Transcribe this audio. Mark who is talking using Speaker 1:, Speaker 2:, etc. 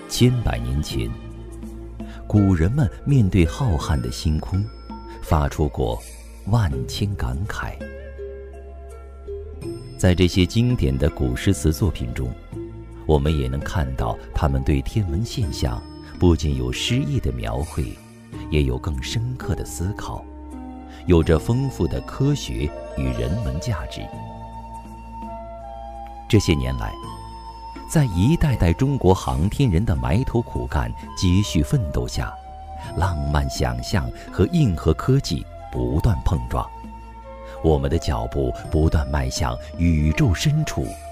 Speaker 1: 千百年前，古人们面对浩瀚的星空，发出过万千感慨。在这些经典的古诗词作品中，我们也能看到他们对天文现象不仅有诗意的描绘，也有更深刻的思考，有着丰富的科学与人文价值。这些年来，在一代代中国航天人的埋头苦干、接续奋斗下，浪漫想象和硬核科技不断碰撞，我们的脚步不断迈向宇宙深处